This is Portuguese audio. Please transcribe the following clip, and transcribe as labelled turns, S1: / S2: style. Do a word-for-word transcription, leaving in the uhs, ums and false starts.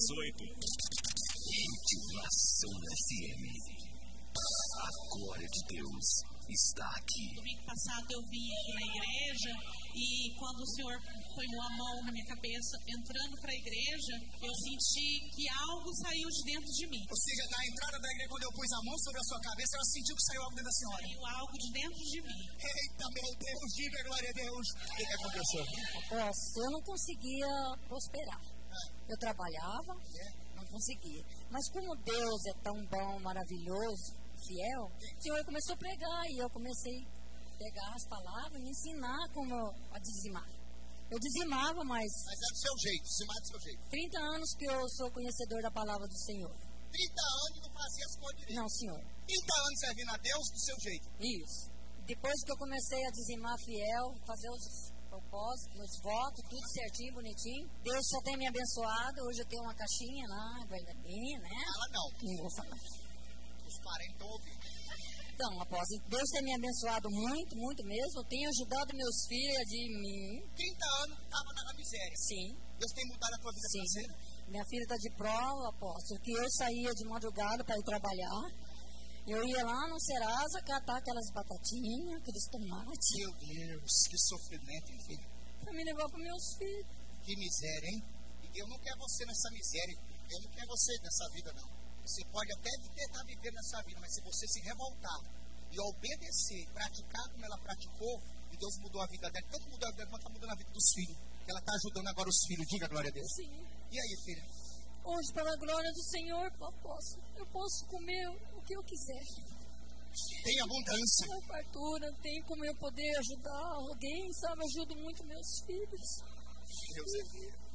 S1: dezoito. Motivação F M. A glória de Deus está aqui.
S2: Domingo passado eu vim aqui na igreja e quando o Senhor põe a mão na minha cabeça, entrando para a igreja, eu senti que algo saiu de dentro de mim.
S3: Ou seja, na entrada da igreja, quando eu pus a mão sobre a sua cabeça, ela sentiu que saiu algo dentro da senhora.
S2: Saiu algo de dentro de mim.
S3: Eita, meu Deus, diga glória a Deus. O que, que aconteceu?
S4: Nossa, eu não conseguia prosperar. Eu trabalhava, não conseguia. Mas como Deus é tão bom, maravilhoso, fiel, o Senhor começou a pregar e eu comecei a pegar as palavras e me ensinar como a dizimar. Eu dizimava, mas...
S3: Mas é do seu jeito, dizimar do seu jeito.
S4: trinta anos que eu sou conhecedor da palavra do Senhor.
S3: trinta anos não fazia as coisas direito.
S4: Não, senhor.
S3: trinta anos servindo a Deus do seu jeito.
S4: Isso. Depois que eu comecei a dizimar fiel, fazer os propósitos, os votos, tudo certinho, bonitinho. Deus só tem me abençoado. Hoje eu tenho uma caixinha lá, verdadeira, né?
S3: Fala não.
S4: Não vou falar.
S3: Os parentes estão ouvindo.
S4: Então, apóstolo, Deus tem me abençoado muito, muito mesmo. Eu tenho ajudado meus filhos de mim.
S3: trinta anos, estava na miséria.
S4: Sim.
S3: Deus tem mudado a tua vida financeira?
S4: Minha filha está de prova, apóstolo, que eu saía de madrugada para ir trabalhar. Eu ia lá no Serasa catar aquelas batatinhas, aqueles tomates.
S3: Meu Deus, que sofrimento, hein, filho?
S4: Para me levar para meus filhos.
S3: Que miséria, hein? E Deus não quer você nessa miséria. Deus não quer você nessa vida, não. Você pode até tentar viver nessa vida, mas se você se revoltar e obedecer, praticar como ela praticou, e Deus mudou a vida dela, tanto mudou a vida dela, quanto está mudando a vida dos filhos. Ela está ajudando agora os filhos, diga glória a Deus.
S4: Sim.
S3: E aí, filha?
S4: Hoje, pela glória do Senhor, apóstolo, eu posso comer o que eu quiser.
S3: Tem abundância.
S4: Tem fartura, tem como eu poder ajudar alguém, sabe? Eu ajudo muito meus filhos.
S3: Deus é Deus.